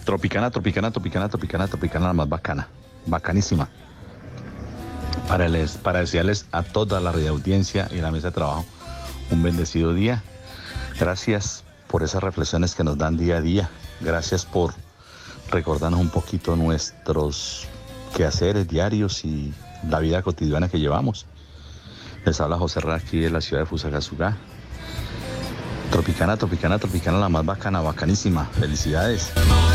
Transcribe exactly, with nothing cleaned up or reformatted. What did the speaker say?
Tropicana, Tropicana, Tropicana, Tropicana, Tropicana, la más bacana, bacanísima. Para, les, para desearles a toda la audiencia y la mesa de trabajo un bendecido día. Gracias por esas reflexiones que nos dan día a día. Gracias por recordarnos un poquito nuestros quehaceres diarios y la vida cotidiana que llevamos. Les habla José Herrera aquí de la ciudad de Fusagasugá. Tropicana, Tropicana, Tropicana, la más bacana, bacanísima. Felicidades.